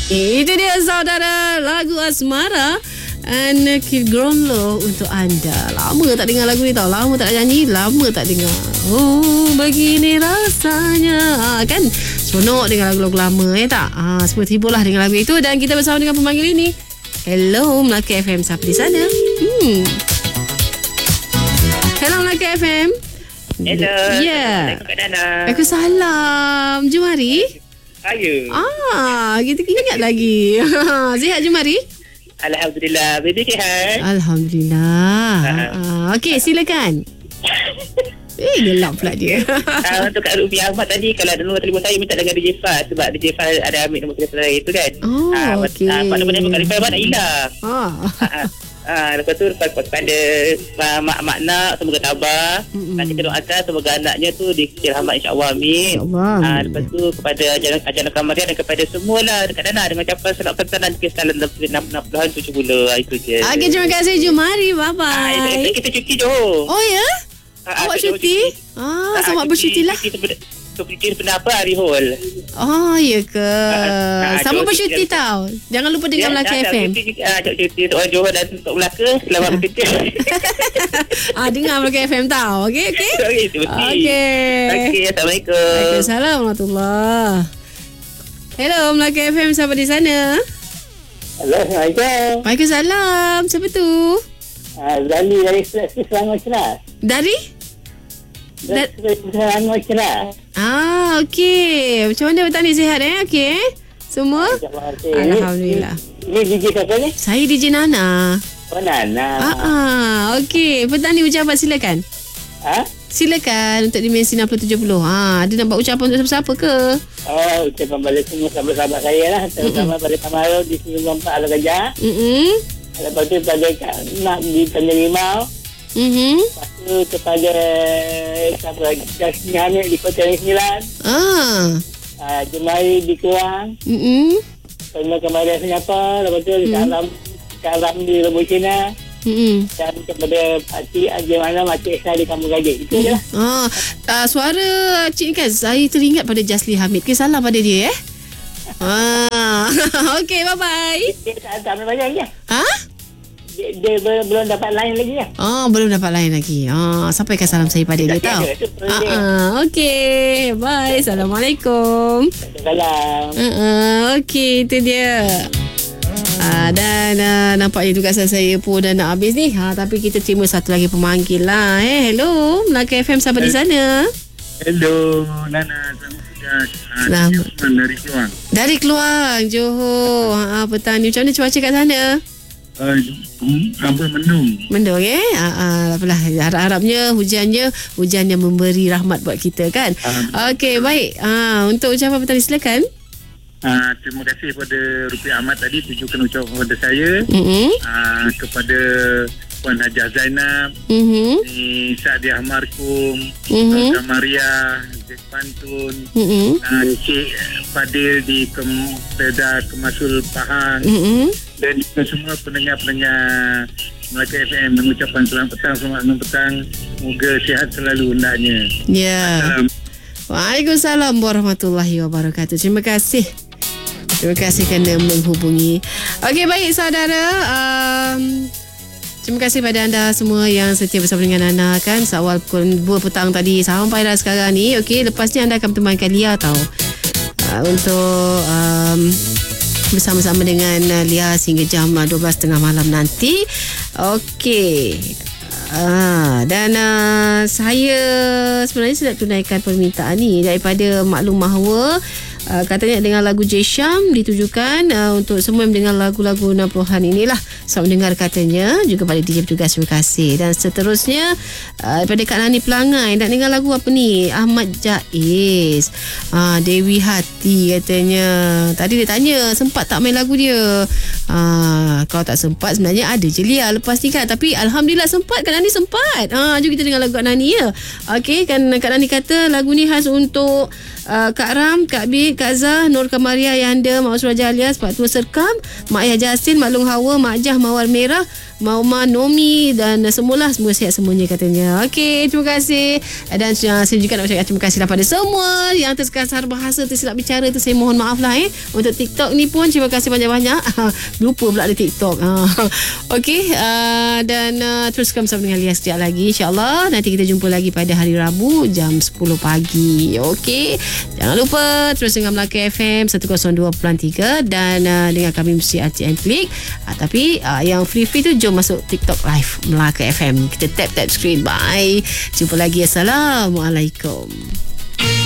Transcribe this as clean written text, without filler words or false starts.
Itu dia saudara, lagu Asmara and Kid Gromlo untuk anda. Lama tak dengar lagu ni tau. Lama tak nyanyi, lama tak dengar. Oh, begini rasanya. Kan seronok dengar lagu-lagu lama tak? Semua terhiburlah dengan lagu itu. Dan kita bersama dengan pemanggil ini. Hello Melaka FM, siapa di sana? Hello Melaka FM. Hello. Ya. Yeah. Waalaikumsalam. Jumari. Saya. Kita ingat lagi. Sihat Jumari? Alhamdulillah. Baby sihat? Alhamdulillah. Okey, silakan. Gelap pula dia. Untuk Kak Rubiah Ahmad tadi, kalau ada nombor telefon saya, minta dengan DJ Fah. Sebab DJ Fah ada ambil nombor telefon saya tu kan. Okey. Pada benda Kak Rubiah Ahmad nak hilang. Lepas tu kepada mak nak semoga tabah. Nanti kita doakan semoga anaknya tu dirahmat insya-Allah, amin. Lepas tu kepada ajaran Kamariah dan kepada semualah dekat Dana dengan ucapan selamat petang dan kesalan 60-70 itu je. Okey, terima kasih Jumari. Bye bye. Kita cuti Johor. Oh ya? Awak cuti? Selamat bercutilah. Cuti apa hari hol. Ya ke? Sama bercuti tau. Jangan lupa dengar Melaka FM. Cuti untuk orang Johor dan untuk Melaka. Selamat bercuti. Dengar Melaka FM tau. Okey. Okey. Assalamualaikum. Waalaikumsalam warahmatullahi. Hello Melaka FM, siapa di sana? Assalamualaikum. Waalaikumsalam. Siapa tu? Zali dari Selangor Ceras. Dari? Selangor Ceras. Okey. Macam mana petang ni, sihat Okey. Semua? Alhamdulillah. Ini DJ siapa ni? Saya DJ Nana. Oh, Nana. Okey. Petang ni ucapan silakan. Silakan untuk Dimensi 6070. Ada nak buat ucapan untuk siapa-siapa ke? Ucapan balik semua sahabat-sahabat saya lah. Terutama pada Kamarul di 94 Ala Gajah. Lepas tu pada Kak Nak di Tanjung Rimau. Lepas tu kepada siapa lagi? Jasmine Hamid di Kota Negeri 9. Jemari di Kelang. Pernah kemarin Senyapa. Lepas tu Kak Ram di Lebuh Cina. Dan kepada Pakcik Mana Makcik Esa di Kampung Gajik. Itu je lah. Suara cik ni kan saya teringat pada Jasli Hamid. Salam pada dia Okey, bye-bye. Dia tak banyak lagi. Dia belum dapat line lagi ya. Belum dapat line lagi. Sampaikan salam saya pada dia tau. Okey, bye. Assalamualaikum. Salam. Okey, itu dia. Dan nampaknya tugas saya pun dah nak habis ni. Tapi kita terima satu lagi pemanggil lah. Hello, Melaka FM, siapa di sana? Hello, Nana. Selamat. Dari Keluang. Dari Keluang, Johor. Petang ni macam mana cuaca kat sana? Hampir mendung. Mendung apalah, harap-harapnya hujannya memberi rahmat buat kita kan. Okey, baik. Untuk ucapan petang ni silakan. Terima kasih kepada Rupiah Ahmad tadi tunjukkan ucapan kepada saya. Kepada Puan Hajah Zainab, Sadiah Markum, Kamariah, Cik Pantun, Cik Fadil di Peda Kemasul Pahang, dan juga semua pendengar-pendengar Melaka FM mengucapkan selamat petang. Semoga sihat selalu hendaknya. Waalaikumsalam warahmatullahi wabarakatuh. Terima kasih kerana menghubungi. Okey, baik saudara. Terima kasih pada anda semua yang setia bersama dengan Nana kan. Seawal pukul 2 petang tadi sampai dah sekarang ni. Okey, lepas ni anda akan bertemankan Lia tau. Untuk bersama-sama dengan Lia sehingga jam 12.30 malam nanti. Okey. Dan saya sebenarnya sedang tunaikan permintaan ni daripada Maklum Mahwa. Katanya dengan lagu J Syam ditujukan untuk semua yang mendengar lagu-lagu 60-an inilah. Selamat mendengar katanya. Juga pada DJ petugas, terima kasih. Dan seterusnya daripada Kak Nani Pelangai, nak dengar lagu apa ni? Ahmad Jaiz, Dewi Hati katanya. Tadi dia tanya sempat tak main lagu dia. Kalau tak sempat sebenarnya ada je Lia lepas ni kan. Tapi Alhamdulillah sempat. Kak Nani sempat. Jom kita dengar lagu Kak Nani ya. Okey, kan Kak Nani kata lagu ni khas untuk Kak Ram, Kak Bik, Kak Zah, Nur Kamaria, Yanda, Mak Suraja Alias, Pak Tua Serkam, Mak Ayah Justin, Mak Long Hawa, Mak Jah, Mawar Merah, Mauma Nomi dan semua sihat semuanya katanya. Okey, terima kasih. Dan saya juga nak ucapkan terima kasih kepada semua yang terkasar bahasa, tersilap bicara tu, saya mohon maaf lah Untuk TikTok ni pun terima kasih banyak-banyak. Lupa pula ada TikTok. Okey, dan teruskan bersama dengan Lia sekejap lagi, insya-Allah. Nanti kita jumpa lagi pada hari Rabu jam 10 pagi. Okey, jangan lupa terus dengan Melaka FM 102.3 dan dengan kami mesti RTM Klik. Tapi yang free-free tu jom masuk TikTok Live Melaka FM. Kita tap screen. Bye. Jumpa lagi. Assalamualaikum.